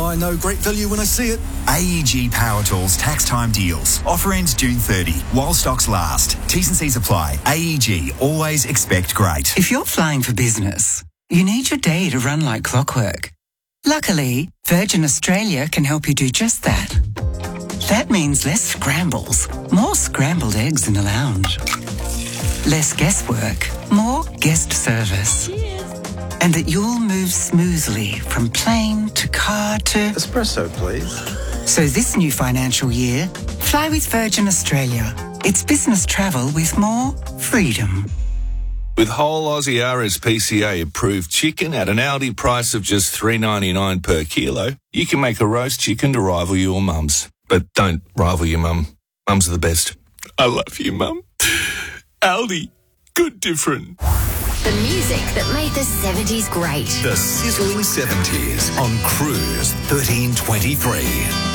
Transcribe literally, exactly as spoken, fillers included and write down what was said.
I know great value when I see it. A E G Power Tools tax time deals. Offer ends June thirtieth while stocks last. T's and C's apply. A E G, always expect great. If you're flying for business, you need your day to run like clockwork. Luckily, Virgin Australia can help you do just that. That means less scrambles, more scrambled eggs in the lounge. Less guesswork, more guest service. Cheers. And that you'll move smoothly from plane to car to... Espresso, please. So this new financial year, fly with Virgin Australia. It's business travel with more freedom. With whole Aussie R S P C A approved chicken at an Aldi price of just three dollars ninety-nine per kilo, you can make a roast chicken to rival your mum's. But don't rival your mum. Mums are the best. I love you, Mum. Aldi. Good different. The music that made the seventies great. The sizzling seventies on Cruise thirteen twenty-three.